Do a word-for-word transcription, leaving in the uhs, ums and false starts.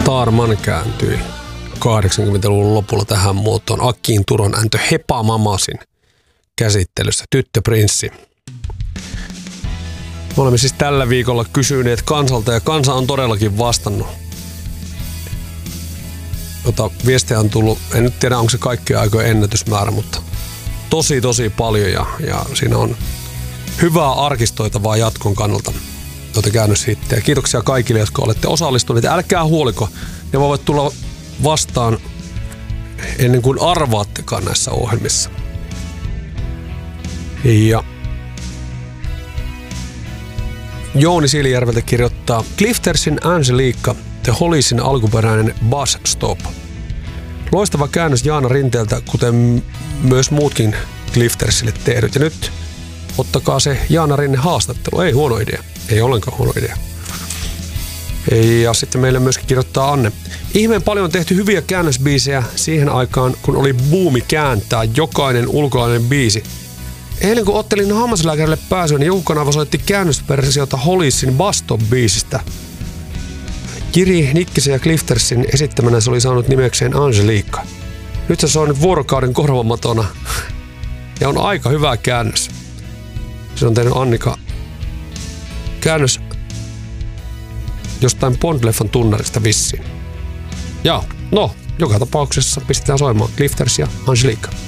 Starman kääntyi kahdeksankymmentäluvun lopulla tähän muotoon Akkiin Turon äntö Hepa Mamasin käsittelyssä Tyttöprinssi. Me olemme siis tällä viikolla kysyneet kansalta ja kansa on todellakin vastannut. Jota viestejä on tullut, en nyt tiedä onko se kaikkien aikojen ennätysmäärä, mutta tosi tosi paljon ja, ja siinä on hyvää arkistoitavaa jatkon kannalta tuota käännöshittejä. Kiitoksia kaikille, jotka olette osallistuneet. Älkää huoliko, ne voivat tulla vastaan ennen kuin arvaattekaan näissä ohjelmissa. Ja Jouni Siilijärveltä kirjoittaa Cliftersin Angelica, The Hollisin alkuperäinen Bus Stop. Loistava käännös Jaana Rinteeltä, kuten myös muutkin Cliftersille tehdyt. Ja nyt ottakaa se Jaana Rinne haastattelu. Ei huono idea. Ei ollenkaan huono idea. Ja sitten meille myöskin kirjoittaa Anne. Ihmeen paljon on tehty hyviä käännösbiisejä siihen aikaan, kun oli buumi kääntää jokainen ulkolainen biisi. Eilen kun ottelin hammaslääkärille pääsyä, niin joku kanava soitti käännösversiota Hollisin Bus Stop-biisistä. Jiri Nikkisen ja Cliftersin esittämänä se oli saanut nimekseen Angelica. Nyt se on nyt vuorokauden korvamatona ja on aika hyvä käännös. Se on tehnyt Annika käännös jostain Bond-leffan tunnarista vissiin. Ja no, joka tapauksessa pistetään soimaan Clifters ja Angelica.